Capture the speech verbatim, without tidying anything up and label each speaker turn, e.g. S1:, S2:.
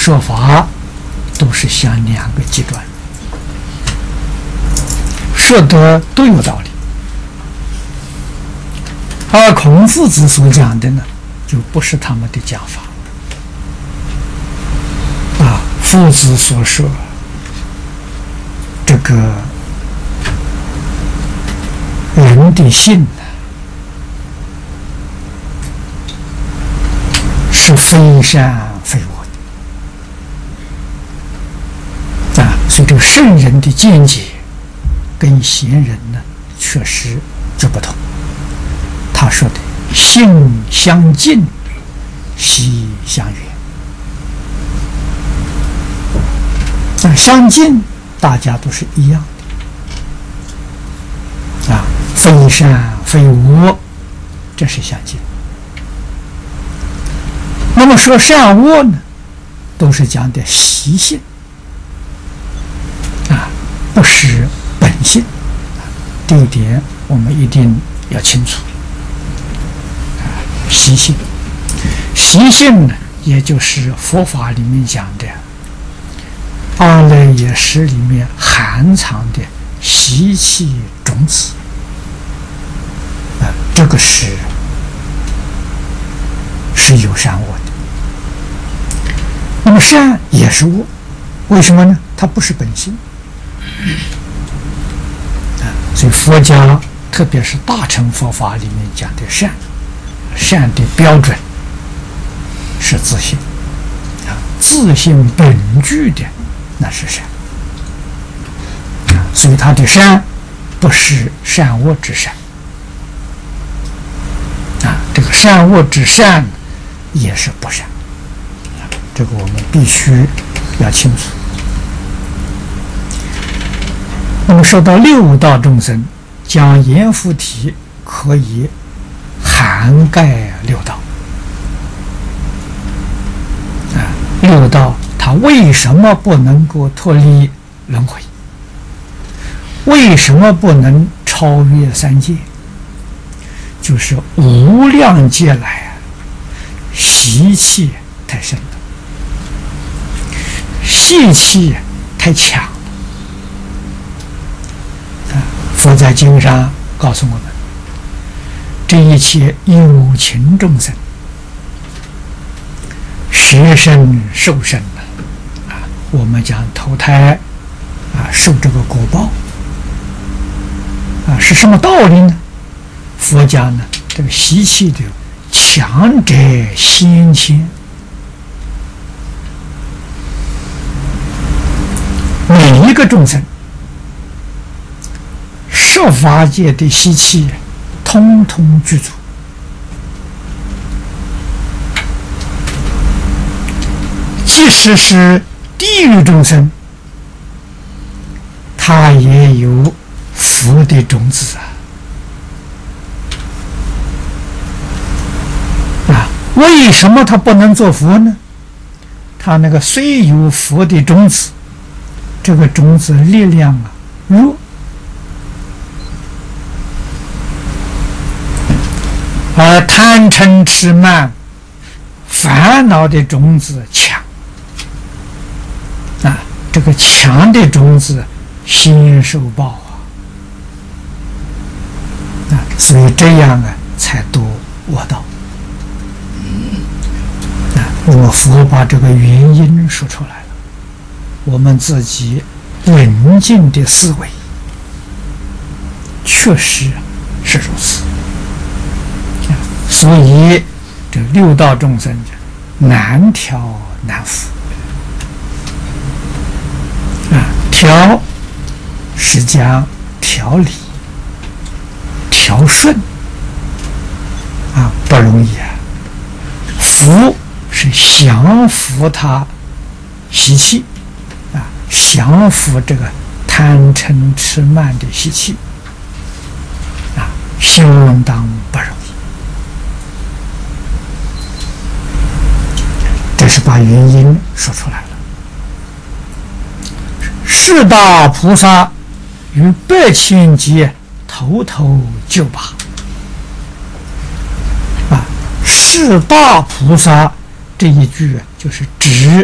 S1: 说法都是向两个极端，说的都有道理。而孔夫子所讲的呢，就不是他们的讲法啊。夫子所说这个人的性呢，是非善非恶的啊，所以这个圣人的见解跟贤人呢，确实就不同。他说的性相近，习相远。那相近，大家都是一样的啊，非善非恶，这是相近。那么说善恶呢，都是讲的习性啊，不是本性。这一点我们一定要清楚。习性，习性呢，也就是佛法里面讲的阿赖耶识里面含藏的习气种子啊，这个是是有善恶的。那么善也是恶，为什么呢？它不是本性啊，所以佛家特别是大乘佛法里面讲的善。善的标准是自性啊，自性本具的那是善啊，所以他的善不是善恶之善啊，这个善恶之善也是不善啊，这个我们必须要清楚。那么说到六道众生，讲阎浮提可以涵盖六道啊，六道它为什么不能够脱离轮回？为什么不能超越三界？就是无量劫来习气太深了，习气太强了啊！佛在经上告诉我们，这一切有情众生，十生受生的啊，我们讲投胎啊，受这个果报啊，是什么道理呢？佛家呢，这个习气的强者先迁，每一个众生十法界的习气通通具足，即使是地狱众生，他也有福的种子啊！啊，为什么他不能做佛呢？他那个虽有佛的种子，这个种子力量啊弱。而贪嗔痴慢烦恼的种子强啊，这个强的种子先受报啊，啊，所以这样啊才堕恶道啊。那么佛把这个原因说出来了，我们自己冷静的思维，确实是如此。所以这六道众生难调难伏啊，调是讲调理调顺啊，不容易啊。伏是降服他习气啊，降服这个贪嗔痴慢的习气啊，相当不容易。这是把原因说出来了。四大菩萨于百千劫头头就拔啊，四大菩萨这一句就是指